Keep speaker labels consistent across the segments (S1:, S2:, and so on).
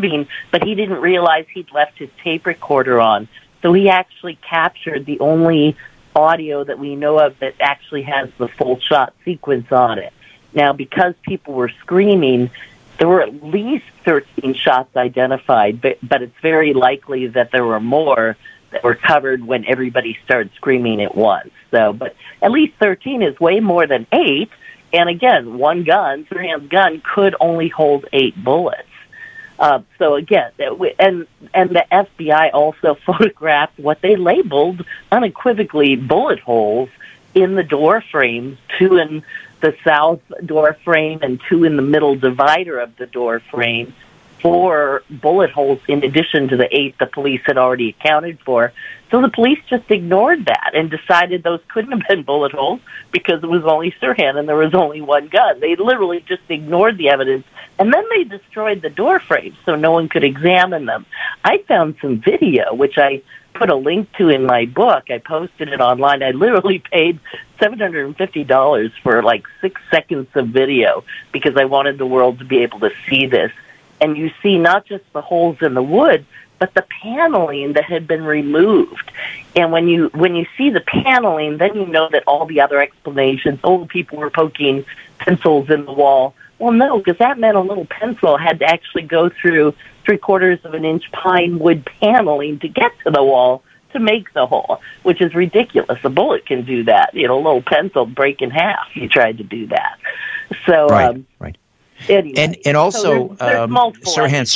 S1: leaving, but he didn't realize he'd left his tape recorder on. So he actually captured the only audio that we know of that actually has the full shot sequence on it. Now, because people were screaming, there were at least 13 shots identified, but it's very likely that there were more that were covered when everybody started screaming at once. So, but at least 13 is way more than 8. And again, one gun, Sirhan's gun, could only hold 8 bullets. So again, and the FBI also photographed what they labeled unequivocally bullet holes in the door frames, 2 in the south door frame and 2 in the middle divider of the door frame, 4 bullet holes in addition to the 8 the police had already accounted for. So the police just ignored that and decided those couldn't have been bullet holes because it was only Sirhan and there was only one gun. They literally just ignored the evidence, and then they destroyed the door frames so no one could examine them. I found some video, which I put a link to in my book. I posted it online. I literally paid $750 for like 6 seconds of video because I wanted the world to be able to see this. And you see not just the holes in the wood, but the paneling that had been removed. And when you see the paneling, then you know that all the other explanations, people were poking pencils in the wall. Well, no, because that meant a little pencil had to actually go through 3/4 of an inch pine wood paneling to get to the wall to make the hole, which is ridiculous. A bullet can do that. A little pencil break in half. You tried to do that. So,
S2: right.
S1: Anyway,
S2: and also,
S1: there's multiple.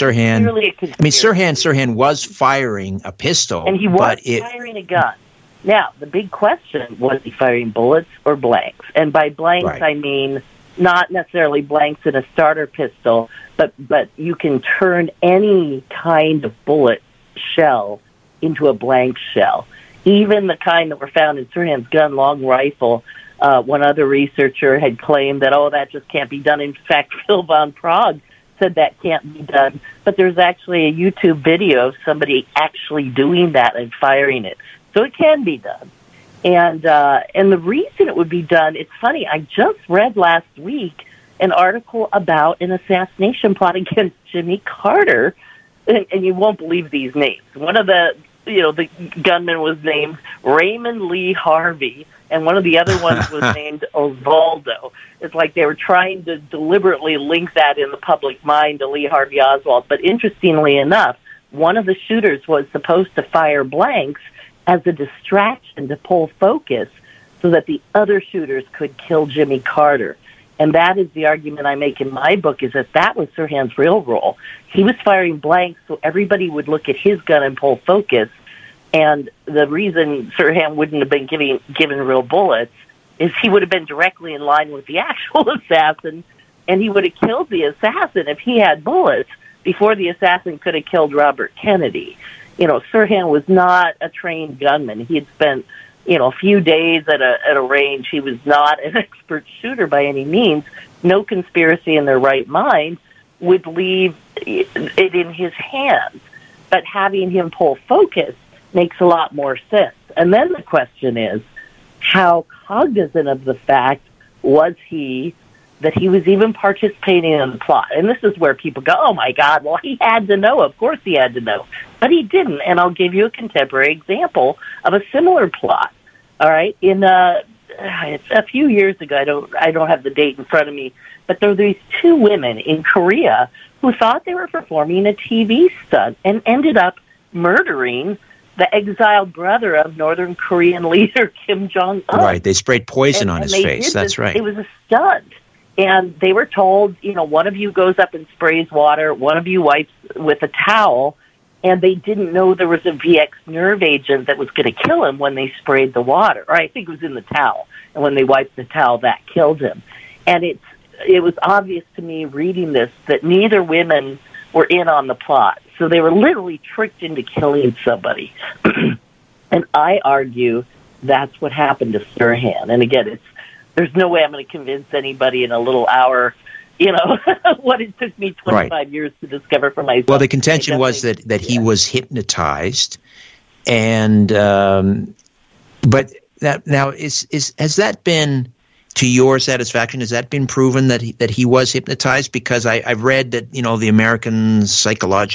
S2: Sirhan was firing a pistol,
S1: and he was firing a gun. Now, the big question was he firing bullets or blanks? And by blanks, I mean not necessarily blanks in a starter pistol, but you can turn any kind of bullet shell into a blank shell, even the kind that were found in Sirhan's gun, long rifle. One other researcher had claimed that, that just can't be done. In fact, Phil von Prague said that can't be done. But there's actually a YouTube video of somebody actually doing that and firing it. So it can be done. And the reason it would be done, it's funny, I just read last week an article about an assassination plot against Jimmy Carter, and you won't believe these names. One of the gunman was named Raymond Lee Harvey, and one of the other ones was named Osvaldo. It's like they were trying to deliberately link that in the public mind to Lee Harvey Oswald. But interestingly enough, one of the shooters was supposed to fire blanks as a distraction to pull focus so that the other shooters could kill Jimmy Carter. And that is the argument I make in my book, is that was Sirhan's real role. He was firing blanks so everybody would look at his gun and pull focus. And the reason Sirhan wouldn't have been given real bullets is he would have been directly in line with the actual assassin, and he would have killed the assassin if he had bullets before the assassin could have killed Robert Kennedy. Sirhan was not a trained gunman. He had spent a few days at a range. He was not an expert shooter by any means. No conspiracy in their right mind would leave it in his hands. But having him pull focus makes a lot more sense. And then the question is, how cognizant of the fact was he that he was even participating in the plot? And this is where people go, oh my God, well, he had to know. Of course he had to know. But he didn't. And I'll give you a contemporary example of a similar plot. All right. It's a few years ago. I don't have the date in front of me, but there were these 2 women in Korea who thought they were performing a TV stunt and ended up murdering the exiled brother of Northern Korean leader Kim Jong-un.
S2: Right. They sprayed poison on his face. That's right.
S1: It was a stunt. And they were told, one of you goes up and sprays water, one of you wipes with a towel, and they didn't know there was a VX nerve agent that was going to kill him when they sprayed the water. Or I think it was in the towel. And when they wiped the towel, that killed him. And it was obvious to me reading this that neither women were in on the plot. So they were literally tricked into killing somebody. And I argue that's what happened to Sirhan. And again, there's no way I'm going to convince anybody in a little hour, what it took me 25 years to discover for myself.
S2: Well, the contention was that he was hypnotized. And but now has that been to your satisfaction? Has that been proven that he was hypnotized? Because I've read that the American Psychological